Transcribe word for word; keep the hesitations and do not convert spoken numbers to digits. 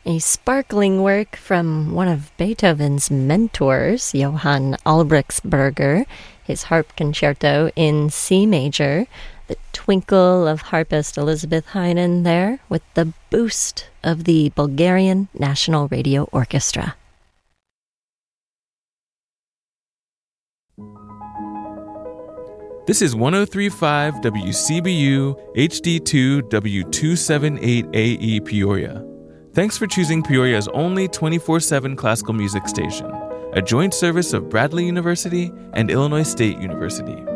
A sparkling work from one of Beethoven's mentors, Johann Albrechtsberger, his harp concerto in C major, the twinkle of harpist Elizabeth Heinen there, with the boost of the Bulgarian National Radio Orchestra. This is one oh three point five W C B U H D two W two seventy-eight A E Peoria. Thanks for choosing Peoria's only twenty-four seven classical music station, a joint service of Bradley University and Illinois State University.